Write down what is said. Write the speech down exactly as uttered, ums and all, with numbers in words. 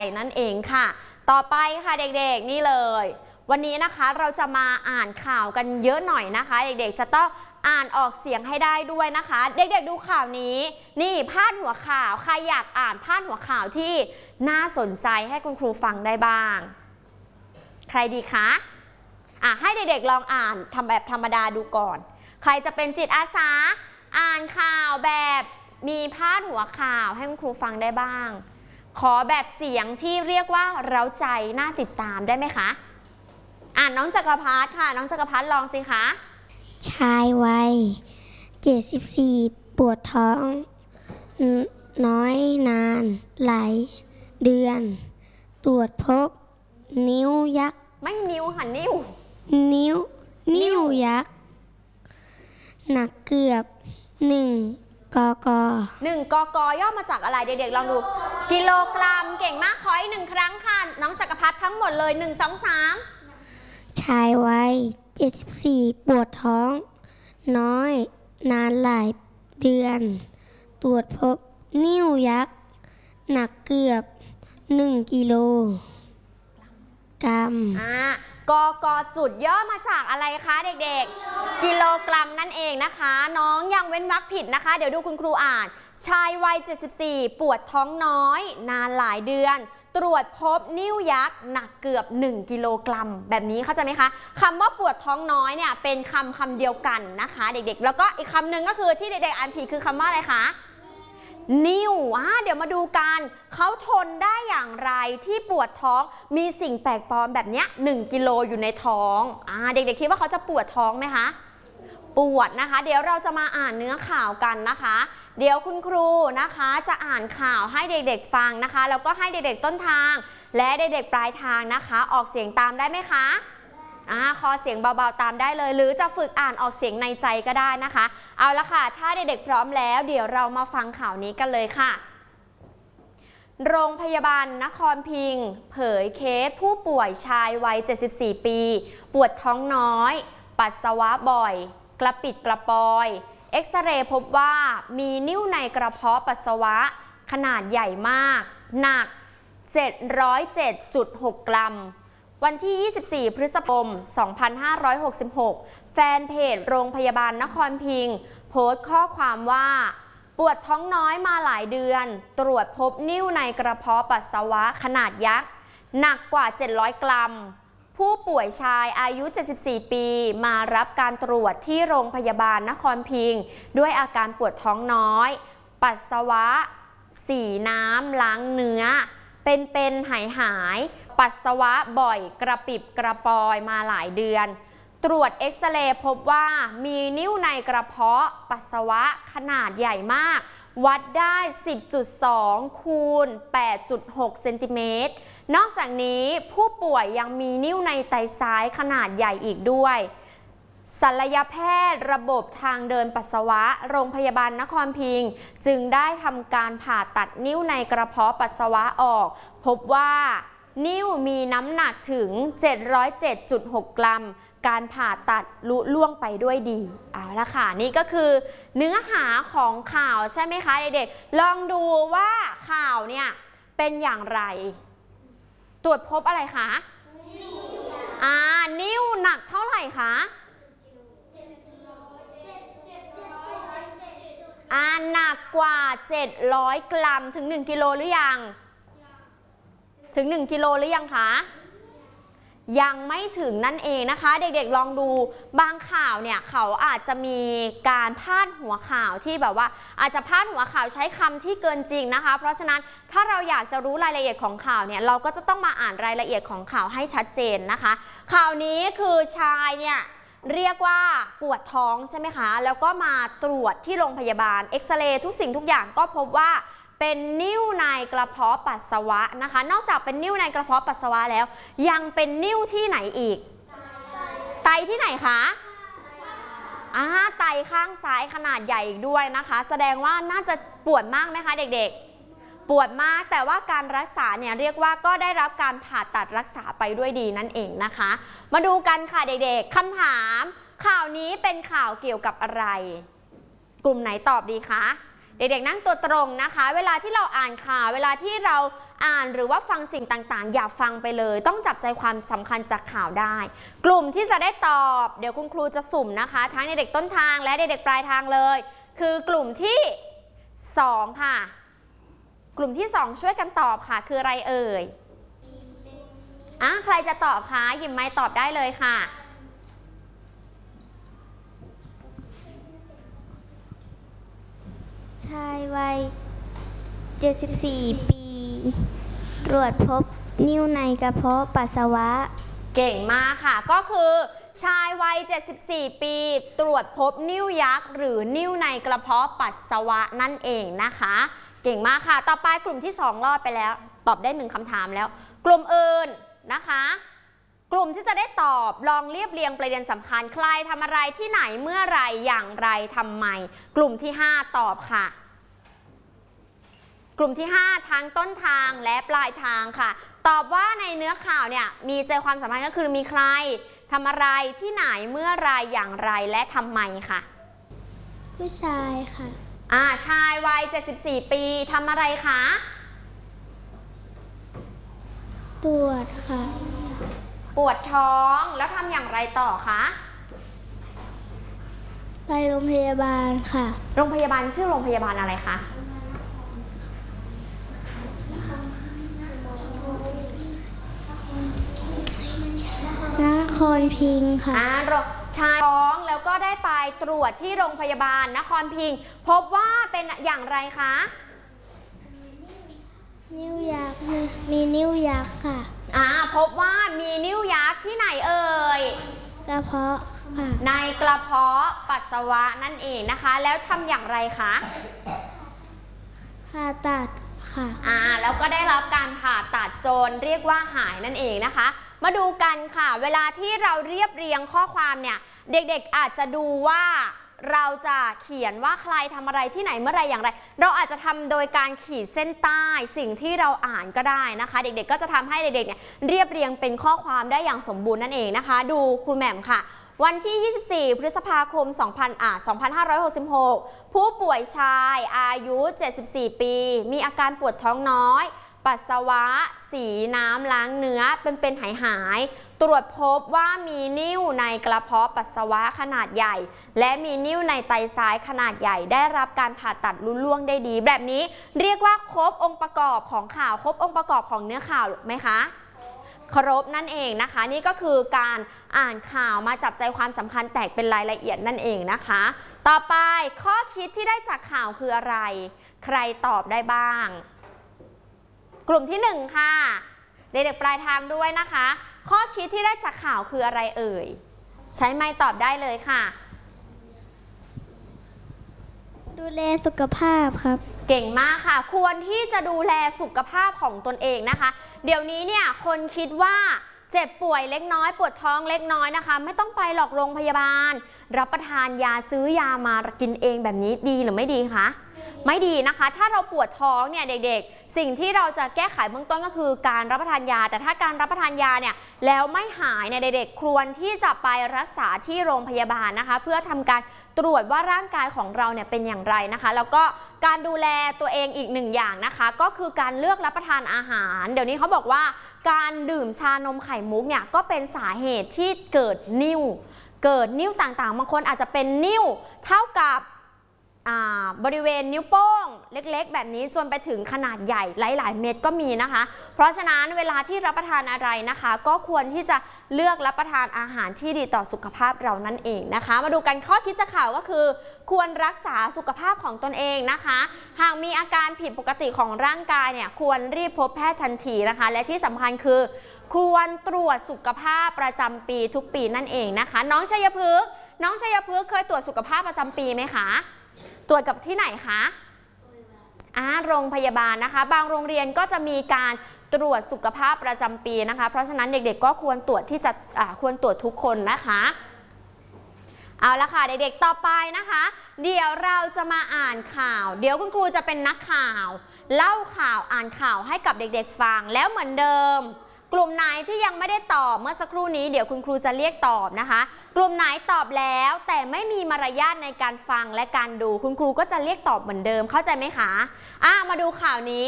นั่นเองค่ะต่อไปค่ะเด็กๆนี่เลยวันนี้นะคะเราจะมาอ่านข่าวกันเยอะหน่อยนะคะเด็กๆจะต้องอ่านออกเสียงให้ได้ด้วยนะคะเด็กๆดูข่าวนี้นี่พาดหัวข่าวใครอยากอ่านพาดหัวข่าวที่น่าสนใจให้คุณครูฟังได้บ้างใครดีคะอ่ะให้เด็กๆลองอ่านทำแบบธรรมดาดูก่อนใครจะเป็นจิตอาสาอ่านข่าวแบบมีพาดหัวข่าวให้คุณครูฟังได้บ้างขอแบบเสียงที่เรียกว่าเร้าใจน่าติดตามได้ไหมคะอ่านน้องจักรพัฒน์ค่ะน้องจักรพัฒน์ลองสิคะชายวัยเจ็ดสิบสี่ปวดท้องน้อยนานหลายเดือนตรวจพบนิ้วยักษ์ไม่นิ้วค่ะนิ้วนิ้วนิ้วยักษ์หนักเกือบหนึ่งกกหนึ่งกกย่อมาจากอะไรเด็กๆลองดูกิโลกรัมเก่งมากขออีกหนึ่งครั้งค่ะน้องจักรพัฒน์ทั้งหมดเลยหนึ่ง สอง สามชายวัยเจ็ดสิบสี่ปวดท้องน้อยนานหลายเดือนตรวจพบนิ้วยักษ์หนักเกือบหนึ่งกิโลกรัมอ่ากกจุดย่อมาจากอะไรคะเด็กๆกิโลกรัมนั่นเองนะคะน้องยังเว้นวรรคผิดนะคะเดี๋ยวดูคุณครูอ่านชายวัยเจ็ดสิบสี่ปวดท้องน้อยนานหลายเดือนตรวจพบนิ้วยักษ์หนักเกือบหนึ่งกิโลกรัมแบบนี้เข้าใจไหมคะคำว่าปวดท้องน้อยเนี่ยเป็นคำคำเดียวกันนะคะเด็กๆแล้วก็อีกคำหนึ่งก็คือที่เด็กๆอ่านผิดคือคำว่าอะไรคะนิ้วอ่าเดี๋ยวมาดูกันเขาทนได้อย่างไรที่ปวดท้องมีสิ่งแปลกปลอมแบบนี้หนึ่งกิโลอยู่ในท้องอ่าเด็กๆคิดว่าเขาจะปวดท้องไหมคะปวดนะคะเดี๋ยวเราจะมาอ่านเนื้อข่าวกันนะคะเดี๋ยวคุณครูนะคะจะอ่านข่าวให้เด็กๆฟังนะคะแล้วก็ให้เด็กๆต้นทางและเด็กๆปลายทางนะคะออกเสียงตามได้ไหมคะอ่าคอเสียงเบาๆตามได้เลยหรือจะฝึกอ่านออกเสียงในใจก็ได้นะคะเอาละค่ะถ้าเด็กๆพร้อมแล้วเดี๋ยวเรามาฟังข่าวนี้กันเลยค่ะโรงพยาบาลนครพิงค์เผยเคสผู้ป่วยชายวัยเจ็ดสิบสี่ปีปวดท้องน้อยปัสสาวะบ่อยกระปิดกระปอยเอ็กซเรย์พบว่ามีนิ่วในกระเพาะปัสสาวะขนาดใหญ่มากหนัก เจ็ดร้อยเจ็ดจุดหก กรัมวันที่ยี่สิบสี่พฤษภาคมสองพันห้าร้อยหกสิบหกแฟนเพจโรงพยาบาลนครพิงค์โพสต์ข้อความว่าปวดท้องน้อยมาหลายเดือนตรวจพบนิ่วในกระเพาะปัสสาวะขนาดยักษ์หนักกว่าเจ็ดร้อยกรัมผู้ป่วยชายอายุเจ็ดสิบสี่ปีมารับการตรวจที่โรงพยาบาลนครพิงค์ด้วยอาการปวดท้องน้อยปัสสาวะสีน้ำล้างเนื้อเป็นๆหายหายปัสสาวะบ่อยกระปิบกระปอยมาหลายเดือนตรวจเอ็กซเรย์พบว่ามีนิ่วในกระเพาะปัสสาวะขนาดใหญ่มากวัดได้ สิบจุดสอง คูณ แปดจุดหก เซนติเมตรนอกจากนี้ผู้ป่วยยังมีนิ่วในไตซ้ายขนาดใหญ่อีกด้วยศัลยแพทย์ระบบทางเดินปัสสาวะโรงพยาบาลนครพิงค์จึงได้ทำการผ่าตัดนิ่วในกระเพาะปัสสาวะออกพบว่านิ่วมีน้ำหนักถึง เจ็ดร้อยเจ็ดจุดหก กรัมการผ่าตัดลุล่วงไปด้วยดีเอาละค่ะนี่ก็คือเนื้อหาของข่าวใช่ไหมคะเด็กๆลองดูว่าข่าวเนี่ยเป็นอย่างไรตรวจพบอะไรคะอ่านิ่วหนักเท่าไหร่คะอ่าหนักกว่าเจ็ดร้อยกรัมถึงหนึ่งกิโลหรือยังถึงหนึ่งกิโลหรือยังคะยังไม่ถึงนั่นเองนะคะเด็กๆลองดูบางข่าวเนี่ยเขาอาจจะมีการพาดหัวข่าวที่แบบว่าอาจจะพาดหัวข่าวใช้คำที่เกินจริงนะคะเพราะฉะนั้นถ้าเราอยากจะรู้รายละเอียดของข่าวเนี่ยเราก็จะต้องมาอ่านรายละเอียดของข่าวให้ชัดเจนนะคะข่าวนี้คือชายเนี่ยเรียกว่าปวดท้องใช่ไหมคะแล้วก็มาตรวจที่โรงพยาบาลเอ็กซเรย์ทุกสิ่งทุกอย่างก็พบว่าเป็นนิ่วในกระเพาะปัสสาวะนะคะนอกจากเป็นนิ่วในกระเพาะปัสสาวะแล้วยังเป็นนิ่วที่ไหนอีกไตที่ไหนคะอ่าไตข้างซ้ายขนาดใหญ่อีกด้วยนะคะแสดงว่าน่าจะปวดมากไหมคะเด็กๆปวดมากแต่ว่าการรักษาเนี่ยเรียกว่าก็ได้รับการผ่าตัดรักษาไปด้วยดีนั่นเองนะคะมาดูกันค่ะเด็กๆคำถามข่าวนี้เป็นข่าวเกี่ยวกับอะไรกลุ่มไหนตอบดีคะเเด็กๆนั่งตัวตรงนะคะ เวลาที่เราอ่านข่าวเวลาที่เราอ่านหรือว่าฟังสิ่งต่างๆอย่าฟังไปเลยต้องจับใจความสำคัญจากข่าวได้กลุ่มที่จะได้ตอบเดี๋ยวคุณครูจะสุ่มนะคะทั้งเด็กๆต้นทางและเด็กๆปลายทางเลยคือกลุ่มที่สองค่ะกลุ่มที่สองช่วยกันตอบค่ะคืออะไรเอ่ยอ่ะใครจะตอบคะหยิบไมค์ตอบได้เลยค่ะชายวัยเจ็ดสิบสี่ปีตรวจพบนิ่วในกระเพาะปัสสาวะเก่งมากค่ะก็คือชายวัยเจ็ดสิบสี่ปีตรวจพบนิ่วยักษ์หรือนิ่วในกระเพาะปัสสาวะนั่นเองนะคะเก่งมากค่ะต่อไปกลุ่มที่สองรอดไปแล้วตอบได้หนึ่งคำถามแล้วกลุ่มอื่นนะคะกลุ่มที่จะได้ตอบลองเรียบเรียงประเด็นสำคัญใครทำอะไรที่ไหนเมื่อไรอย่างไรทำไมกลุ่มที่ห้าตอบค่ะกลุ่มที่ห้าทั้งต้นทางและปลายทางค่ะตอบว่าในเนื้อข่าวเนี่ยมีใจความสำคัญก็คือมีใครทำอะไรที่ไหนเมื่อไรอย่างไรและทำไมค่ะผู้ชายค่ะอ่าชายวัยเจ็ดสิบสี่ปีทำอะไรคะตรวจค่ะปวดท้องแล้วทำอย่างไรต่อคะไปโรงพยาบาลค่ะโรงพยาบาลชื่อโรงพยาบาลอะไรคะนครพิงค์ค่ะอ่าชายท้องแล้วก็ได้ไปตรวจที่โรงพยาบาลนครพิงค์พบว่าเป็นอย่างไรคะนิ้วยักษ์มีนิ้วยักษ์ค่ะอ่าพบว่ามีนิ้วยักษ์ที่ไหนเอ่ยกระเพาะค่ะในกระเพาะปัสสาวะนั่นเองนะคะแล้วทำอย่างไรคะผ่าตัดค่ะอ่าแล้วก็ได้รับการผ่าตัดจนเรียกว่าหายนั่นเองนะคะมาดูกันค่ะเวลาที่เราเรียบเรียงข้อความเนี่ยเด็กๆอาจจะดูว่าเราจะเขียนว่าใครทำอะไรที่ไหนเมื่อไรอย่างไรเราอาจจะทำโดยการขีดเส้นใต้สิ่งที่เราอ่านก็ได้นะคะเด็กๆก็จะทำให้เด็กๆเนี่ยเรียบเรียงเป็นข้อความได้อย่างสมบูรณ์นั่นเองนะคะดูครูแหม่มค่ะวันที่ยี่สิบสี่พฤษภาคมสองพันอ่าสองพันห้าร้อยหกสิบหกผู้ป่วยชายอายุเจ็ดสิบสี่ปีมีอาการปวดท้องน้อยปัสสาวะสีน้ำล้างเนื้อเป็นเป็นหายหายตรวจพบว่ามีนิ่วในกระเพาะปัสสาวะขนาดใหญ่และมีนิ่วในไตซ้ายขนาดใหญ่ได้รับการผ่าตัดลุล่วงได้ดีแบบนี้เรียกว่าครบองค์ประกอบของข่าวครบองค์ประกอบของเนื้อข่าวไหมคะครบนั่นเองนะคะนี่ก็คือการอ่านข่าวมาจับใจความสำคัญแตกเป็นรายละเอียดนั่นเองนะคะต่อไปข้อคิดที่ได้จากข่าวคืออะไรใครตอบได้บ้างกลุ่มที่หนึ่งค่ะเด็กๆปลายทางด้วยนะคะข้อคิดที่ได้จากข่าวคืออะไรเอ่ยใช้ไมค์ตอบได้เลยค่ะดูแลสุขภาพครับเก่งมากค่ะควรที่จะดูแลสุขภาพของตนเองนะคะเดี๋ยวนี้เนี่ยคนคิดว่าเจ็บป่วยเล็กน้อยปวดท้องเล็กน้อยนะคะไม่ต้องไปหรอกโรงพยาบาลรับประทานยาซื้อยามากินเองแบบนี้ดีหรือไม่ดีคะไม่ดีนะคะถ้าเราปวดท้องเนี่ยเด็กๆสิ่งที่เราจะแก้ไขเบื้องต้นก็คือการรับประทานยาแต่ถ้าการรับประทานยาเนี่ยแล้วไม่หายเนี่ยเด็กๆควรที่จะไปรักษาที่โรงพยาบาลนะคะเพื่อทำการตรวจว่าร่างกายของเราเนี่ยเป็นอย่างไรนะคะแล้วก็การดูแลตัวเองอีกหนึ่งอย่างนะคะก็คือการเลือกรับประทานอาหารเดี๋ยวนี้เขาบอกว่าการดื่มชานมไข่มุกเนี่ยก็เป็นสาเหตุที่เกิดนิ่วเกิดนิ่วต่างๆบางคนอาจจะเป็นนิ่วเท่ากับบริเวณนิ้วโป้งเล็กๆแบบนี้จนไปถึงขนาดใหญ่หลายๆเม็ดก็มีนะคะเพราะฉะนั้นเวลาที่รับประทานอะไรนะคะก็ควรที่จะเลือกรับประทานอาหารที่ดีต่อสุขภาพเรานั่นเองนะคะมาดูกันข้อคิดจากข่าวก็คือควรรักษาสุขภาพของตนเองนะคะหากมีอาการผิดปกติของร่างกายเนี่ยควรรีบพบแพทย์ทันทีนะคะและที่สำคัญคือควรตรวจสุขภาพประจำปีทุกปีนั่นเองนะคะน้องชัยพฤกษ์น้องชัยพฤกษ์เคยตรวจสุขภาพประจำปีไหมคะตรวจกับที่ไหนคะอ่าโรงพยาบาลนะคะบางโรงเรียนก็จะมีการตรวจสุขภาพประจำปีนะคะเพราะฉะนั้นเด็กๆก็ควรตรวจที่จะอ่าควรตรวจทุกคนนะคะเอาละค่ะเด็กๆต่อไปนะคะเดี๋ยวเราจะมาอ่านข่าวเดี๋ยวคุณครูจะเป็นนักข่าวเล่าข่าวอ่านข่าวให้กับเด็กๆฟังแล้วเหมือนเดิมกลุ่มไหนที่ยังไม่ได้ตอบเมื่อสักครู่นี้เดี๋ยวคุณครูจะเรียกตอบนะคะ กลุ่มไหนตอบแล้วแต่ไม่มีมารยาทในการฟังและการดูคุณครูก็จะเรียกตอบเหมือนเดิมเข้าใจไหมคะอ่ะมาดูข่าวนี้